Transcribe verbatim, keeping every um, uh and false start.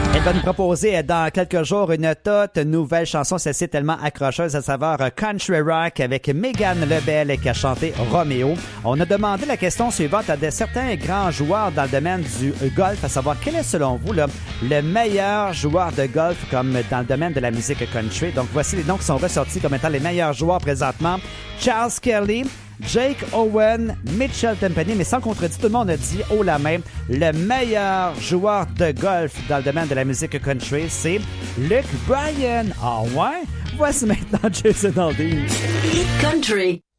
Elle va nous proposer dans quelques jours une toute nouvelle chanson, celle-ci est tellement accrocheuse à saveur country rock avec Megan Lebel qui a chanté Roméo. On a demandé la question suivante à de certains grands joueurs dans le domaine du golf, à savoir quel est selon vous là, le meilleur joueur de golf comme dans le domaine de la musique country. Donc voici les noms qui sont ressortis comme étant les meilleurs joueurs présentement. Charles Kelly, Jake Owen, Mitchell Tempany, mais sans contredit, tout le monde a dit haut la main, le meilleur joueur de golf dans le domaine de la musique country, c'est Luke Bryan. Ah ouais? Voici maintenant Jason Aldean. Hit Country.